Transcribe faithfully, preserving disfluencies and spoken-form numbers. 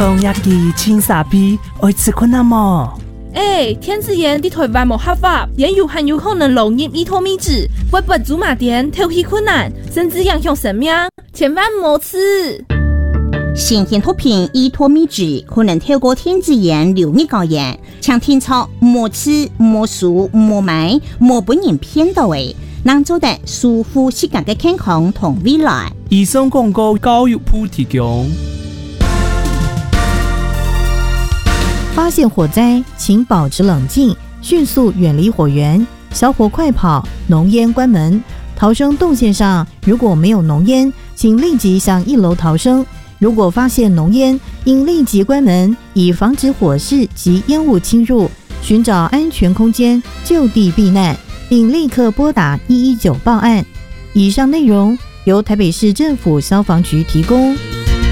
讲一句清傻逼，爱吃困难么？ 哎，天子盐伫台湾无合法，也有很有可能漏入依托米脂，会不祖马店挑起困难，甚至影响生命，千万莫吃。 新鲜毒品依托米脂可能透过天子盐流入高盐，请听操莫吃、莫数、莫买、莫被人骗到的，能做得舒服自家的健康同未来。 以上广告教育部提供。 发现火灾，请保持冷静，迅速远离火源，小火快跑，浓烟关门。逃生动线上如果没有浓烟，请立即向一楼逃生。如果发现浓烟，应立即关门，以防止火势及烟雾侵入，寻找安全空间就地避难，并立刻拨打一一九报案。以上内容由台北市政府消防局提供。